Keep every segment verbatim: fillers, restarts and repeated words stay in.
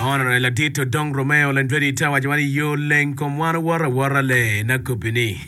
Honor la Tito Don Romeo Landredi Tawa Jamani yo len komwana wara wara le na kupini.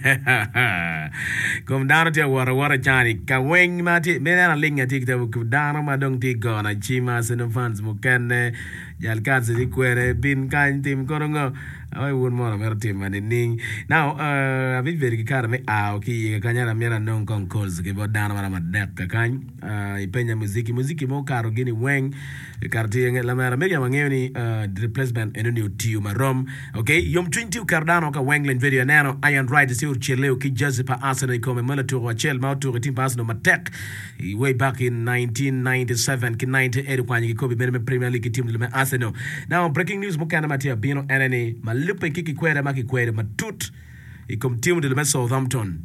Kom dano tia wara wara chani ka weng mati mena linga tikta ku dano madong ti gona chima sino fans mukane jal katse di kwere bin kan tim korongo ay won mo mer tim mani ning now uh vi veri ki kara me a ki kanyara mera non concourse ke bo dano mara madek ka kan uh ipenya muziki muziki mo karo gini weng karti nge la mera mega mangeni uh replacement eno ni tiu marom okay yom twenty kardano ka wenglen video nano iron right si urcheleo ki jazipa Arsenal come malato wa chel ma to team Arsenal matek way back in nineteen ninety-seven ki ninety-eight kwa nyiki kobe bene Premier League team le Arsenal. Now breaking news mukana matia bino enene malupe kiki kwere maki kwere matut ikom team de le Southampton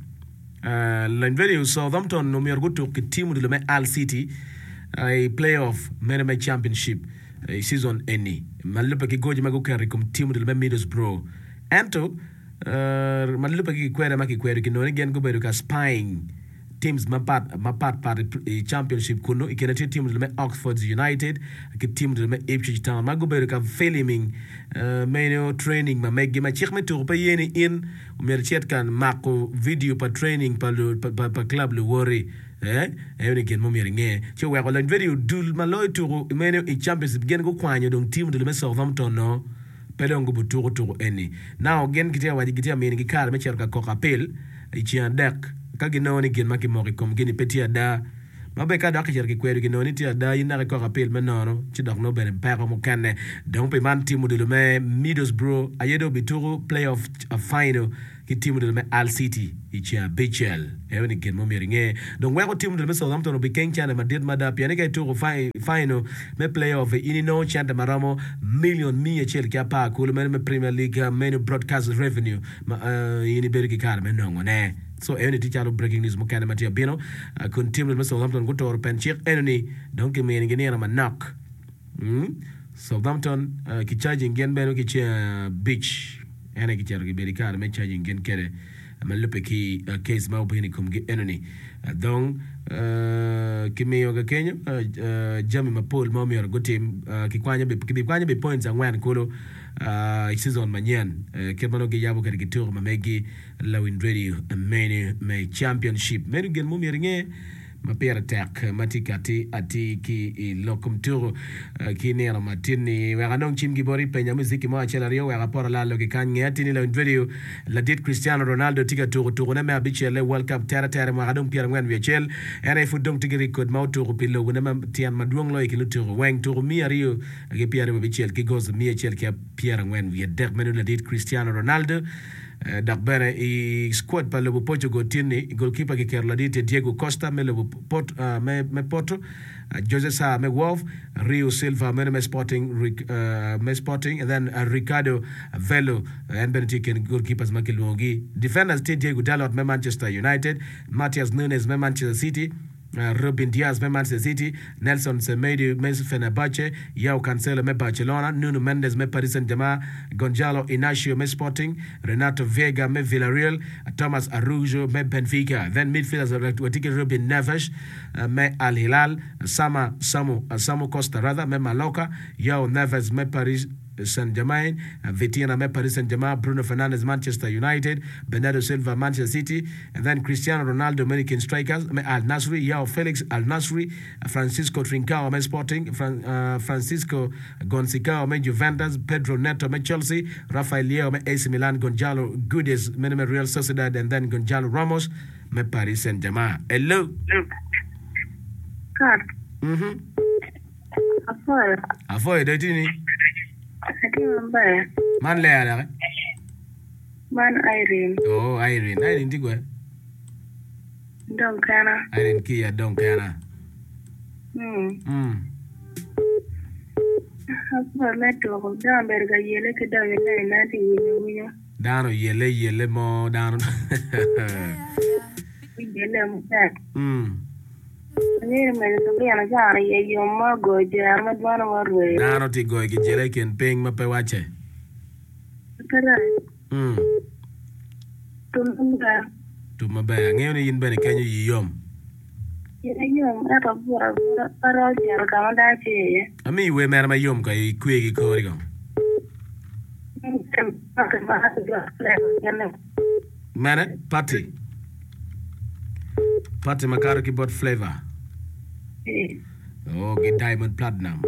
uh l'enverio Southampton no mi orguto ki team de le Al City a playoff meneme championship uh, season any malupe ki goji magukari kom team de le Middlesbrough ento uh malupe ki kwere maki kwere ki no again go beru ka spying teams mapat mapat part championship kuno ikena team de Oxford United ki team de Ipswich Town mago beru ka filming uh meno training ma megi ma chikme to pa yeni in umerchet kan mako video pa training pa pa, pa club le wori eh e gen mo miringe che we ko video dul maloy to meno i championship gen go kwanyo dong team de Southampton no pelongo buturo to eni now gen kitia waji kitia meni ki kar me cherka ko kapel ichi andek ka ginoni gen maki mori kom gini petia da mabe ka da ka cherki kweru ginoni tia da ina ko kapel menono chi dok no ben pa mo kanne donc pe man timu de le Middlesbrough ayedo bituro playoff a final ki timu de le Al City ichi a Bechel e gen mo miringe donc we ko timu de le Southampton be ken chana madid mada piane ka to final me playoff ini no chanta maramo million mia chel ka pa ko le me Premier League main broadcast revenue uh, ini bergi kar me no ne so any teacher breaking news mukana matia bino uh, continue with Southampton go to pen check enemy donc me ngene na knock mm Southampton uh, ki charging gen beno ki uh, beach ene ki charge be kar me charging gen kere malupe ki uh, case ma obini kom ge enemy uh, donc uh, ki me yoga Kenya uh, uh, jami mapol mo mi go team uh, ki kwanya be ki kwanya be points angwan kolo uh season manyan uh, kebano ge yabo kadi tour mamegi lawin radio many may championship many gen mumi ringe mapera tak matikati ati ki lokum tour uh, ki ne matini wa ganong chim gibori penya muziki mo achela rio wa rapor la lo ki kan ngati ni lawin radio la dit Cristiano Ronaldo tika tour tour na ma bichele World Cup tera tera mo gadong pier ngwan wiechel ene fudong tigiri kod ma tour pilo na ma tian maduong lo ki tour wang tour mi rio ke pier mo bichel ki goz mi echel ki pier ngwan wi der menu la dit Cristiano Ronaldo Uh, dak bene i squad pa lobo Portugal tini goalkeeper ki kerladite Diego Costa me lobo pot uh, me me Porto uh, Jose Sa me Wolf Rio Silva me me Sporting uh, me Sporting and then uh, Ricardo Velo uh, and Benedict goalkeepers makilongi defenders Diego Dalot me Manchester United Matias Nunes me Manchester City Uh, Ruben Diaz me Manchester City, Nelson Semedo me Fenerbahce, Yao Cancelo me Barcelona, Nuno Mendes me Paris Saint-Germain, Gonzalo Inacio me Sporting, Renato Vega me Villarreal, Thomas Araujo me Benfica. Then midfielders are Watike Ruben Neves uh, me Al Hilal, Sama Samu uh, Samu Costa rather me Mallorca, Yao Neves me Paris Saint-Germain, uh, Vitina me Paris Saint-Germain, Bruno Fernandes Manchester United, Bernardo Silva Manchester City, and then Cristiano Ronaldo American strikers me Al Nassr, Yao Felix Al Nassr, uh, Francisco Trincao me Sporting, Fran, uh, Francisco Gonzicao me Juventus, Pedro Neto me Chelsea, Rafael Leao me A C Milan, Gonzalo Guedes me Real Sociedad, and then Gonzalo Ramos me Paris Saint-Germain. Hello. God. Mhm. Afoy. Afoy datini. Ati mbaya. Man le ala. Man Irene. Oh, Irene. Irene digwe. Don kana. Irene kia don kana. Hmm. Mm. Afoy meto ko damber ga yele ke dawe na na ti winyo winyo. Dano yele yele mo dano. Yele mo tak. Mm. Ni me to bi ana jara ye yo ma go jar ma dwana warwe. Dano ti go ki jele ken ping ma pe wache. Kara. Mm. Tumba. Tu ma ba ngeo ni yin bene kenyo yi yom. Yom ata bura bura para jar kama dace. Ami we mer ma yom ka ikwe gi kori go. Mana party. Party makaro ki bot flavor. Oh, get diamond platinum.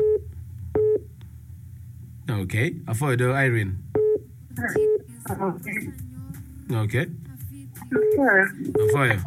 Okay, avoid the Irene. Okay. Avoid.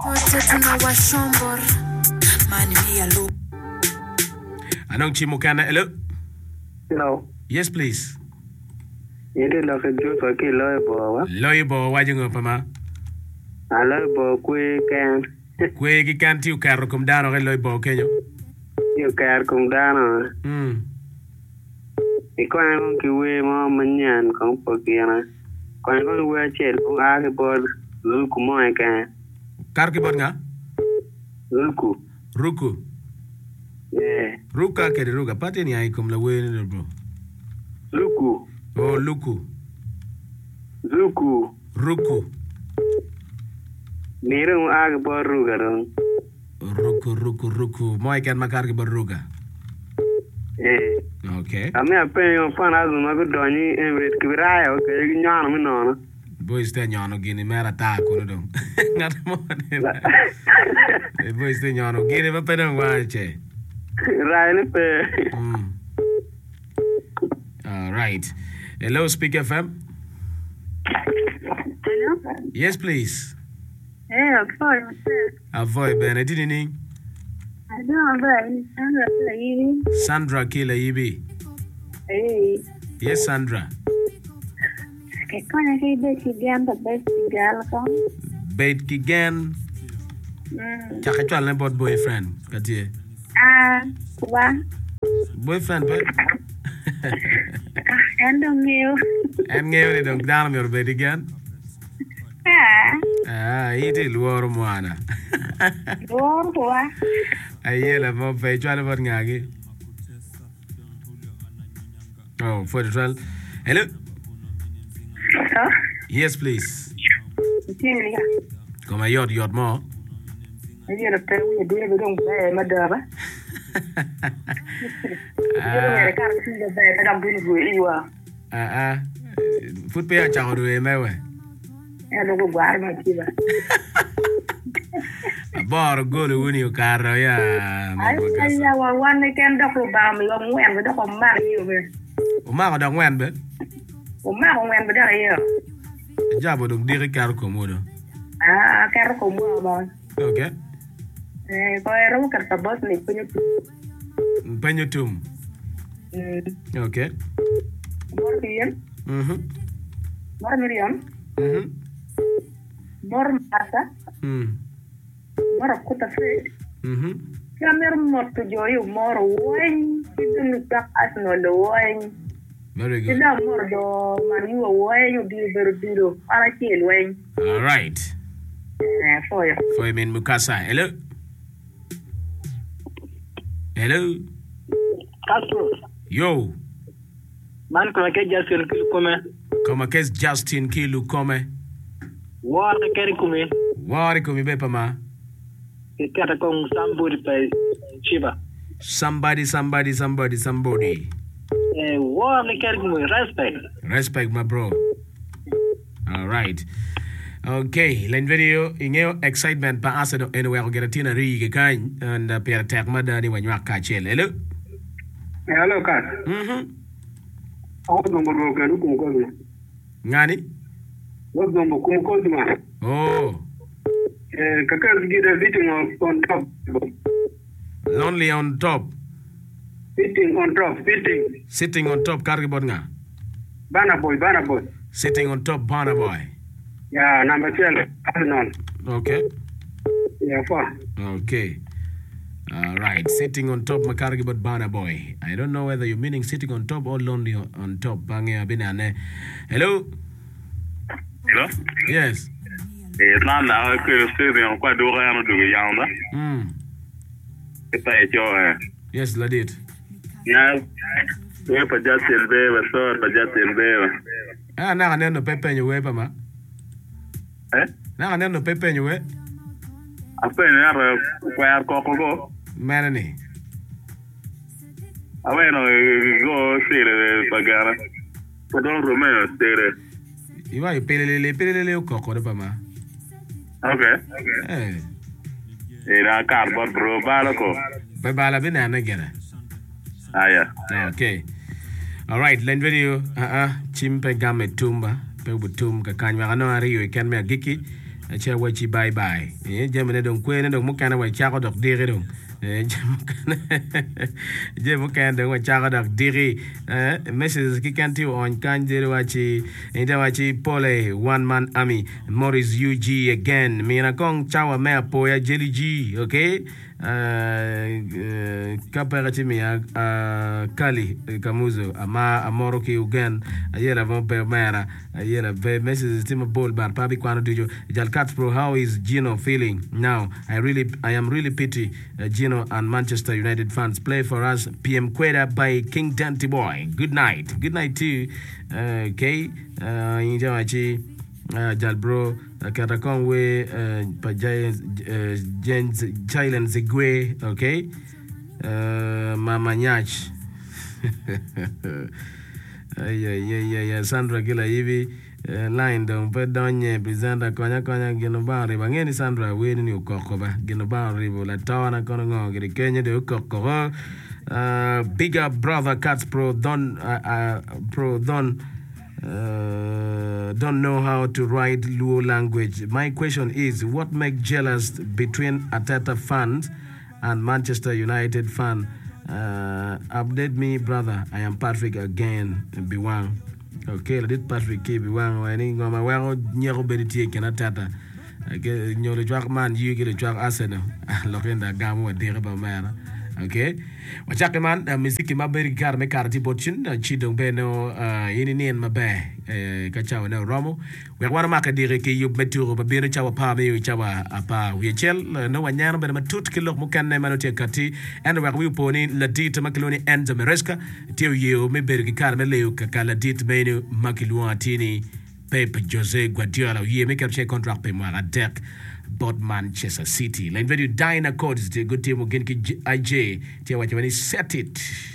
Anong Chimokana, hello? Hello. Yes, please. Yende la ke jo so ke loy bo wa. Loy bo wajing apa ma? Aloy bo kwe kan. Kwe ki kan tiu karo kum dano ke loy bo kenyo. Yo kar kum dano. Hmm. Iko an ki we mo manyan kong po kiana. Ko an ko we chel ko a ke bo lu ku mo e kan. Kar ki bod nga? Ruku. Ruku. Yeah. Ruka ke ruka pati ni ai kum la we ni bro. Luku. Oh, luku. Zuku. Ruku. Nirung a ke bo ru garong. Ruku ruku ruku. Mo ikan makar ki bod ruka. Eh. Okay. Ame ape yo fan azu ma ko doni emret ki raya o ke nyano mi nono. Boys te nyano gini mera ta ko no dong. Ngat mo ne. E boys te nyano gini ba pe dong wa che. Raya ne pe. Mm. All right. Hello, Speak F M. Hello? Yes, please. Eh, for Avoid Benedini ni. I don't know, Sandra Play. Sandra Kila Ibi. Eh, Yes, Sandra. que con ese besigando, besigal, Bait Kigan. mm, Chakachal ne bot boyfriend. Katie. ah, wa, Boyfriend, but. ando meu, And ngeo ni dong down your bait again. ah, Ah, iti luar muana. or wa, Ayela mo pe chwala bot ngagi. Oh, for the twelve. Hello. so, Yes, please. tiene, Come a yot yot mo. io lo per un due vedon bene, ma dava. Io non era caro che da bene, da bene gue io. Ah ah. Put pe a chango do e mewe. E non go guarda ma chi va. Bor go le woni o carro ya. Ai ai ya wa wan ne ken da ko ba mi wa ngwen da ko mar io be. O ma ko dong wen be. O ma ko ngwen be da io. Jabo dong diri carro ko modo. Ah, caro ko mo ba. Okay. Eh, ko era un cartabos ni punya. Penyo tum. Mm, Okay. mor bien, Mhm. mor miriam, Mhm. mor masa, Mm. mor kuta fe. Mhm. Kamer mor to joyo mor wen, idun tak asno lo wen. Very good. Ida mor do man yu wen di berbiro, ala kiel wen. All right. Eh, foyo. For min Mukasa. Hello. Hello. Kaso. Yo. Man ko ke jasen ki ko me. Kama kes Justin Kilu come. Wa ke keri ko me. Wari ko mi bepa ma. Ke kata ko samburi pe chiba. Somebody, somebody, somebody, somebody. Eh, wa ke keri ko me respect. Respect, my bro. All right. Okay, len video ingeo excitement pa asa do anyway ko geratina ri ke kan and uh, per tek madani wanyo ka chele. Hello. Hello ka. Mhm. Awo nombo ro ka ko ko me. Ngani? Wo nombo ko ko ma. Oh, Eh, ka ka gida sitting on top. lonely on top. Sitting on top, sitting. Sitting on top kargi bod nga. Bana boy, bana boy. Sitting on top Bana boy. Yeah, number twelve. Arsenal. Okay. Yeah, four. Okay. All right. Sitting on top makargi bod Bana boy. I don't know whether you're meaning sitting on top or lonely on, on top. Bange abinane. Hello. Hello? Yes. Eh, plan da ko stadium kwa do ga no do yanda. Mm. Ita e jo eh. Yes, Ladit. Ya. Ya pa jatel be, ba so pa jatel be. Ah, na neno pepe nyewe pa ma. Eh? Na neno pepe nyewe. Apa ni ara kwar ko ko go. Manani. Awe no go sire bagara. Podon Romeo sire. Iwa pelele pelele ko ko ba ma. Okay. Eh. Era cardboard bro balako. Ba bala bina na gena. Ah yeah. Okay. All right, len video uh uh chimpe game tumba pe butum ka kanya ano ari we kan me giki acha wachi bye bye. Eh jamene don kwene don mukana wa cha ko dok dire don. Eh jamukana. Je mukana don wa cha ko dok dire. Eh messages ki kanti on kanjere wachi enda wachi pole one man army Morris U G again. Mina kong chawa me apoya Jelly G, okay? Uh, kapagati mi uh, Kali Kamuzo ama amoro ki ugen ayela von pe mera ayela be message team ball bar pabi kwano dijo Jal Cats Pro. How is Gino feeling now? I really I am really pity uh, Gino and Manchester United fans. Play for us P M Queda by King Dante Boy. Good night. Good night too. Uh, okay. Uh, injawachi uh, Jal bro kata kongwe pa Jens Chilen Zigwe, okay? Uh, Mama Nyach. Ay ay ay ay Sandra kila hivi line don pe donye presenter konya konya gino bari bangeni Sandra weni ni ukoko ba gino bari bola tawana kono ngo giri Kenya de ukoko. Uh, bigger brother Cats Pro don uh, uh, Pro don Uh, don't know how to write Luo language. My question is, what makes jealous between Ateta fans and Manchester United fan? Uh, update me, brother. I am Patrick again. Biwang. Okay, I did Patrick K. Biwang. I think I'm aware of Nyero Beriti and Ateta. I get Nyoro Jack man, you get a Jack Arsenal. Look in the Gamu and Dereba man. Okay, wachake man uh, muziki maberi kar me karati botchin uh, chidong beno uh, yini nien mabe uh, kachawa na romo we wana maka dire ke yub meturo babiro chawa pa me chawa apa we chel uh, no wanyana bena matut kilo mukanne manote kati and we we poni la dit makiloni enza mereska tio yo me beri kar me leo kakala dit menu makilu atini Pep Jose Guardiola ye make up check contract pe mwana deck but Manchester City. Line video Dyna Codes, the good team again I J. Tia wachawani set it.